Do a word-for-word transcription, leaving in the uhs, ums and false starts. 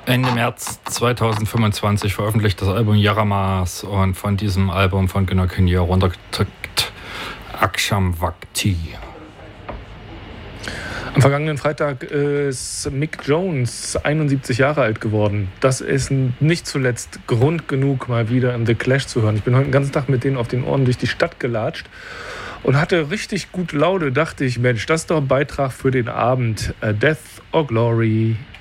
Ende März zweitausendfünfundzwanzig veröffentlicht das Album Yaramas und von diesem Album von Gunnar Kinnear runtergedrückt Aksham Bhakti. Am vergangenen Freitag ist Mick Jones einundsiebzig Jahre alt geworden. Das ist nicht zuletzt Grund genug, mal wieder im The Clash zu hören. Ich bin heute den ganzen Tag mit denen auf den Ohren durch die Stadt gelatscht und hatte richtig gut Laune. Dachte ich, Mensch, das ist doch ein Beitrag für den Abend. Death or Glory.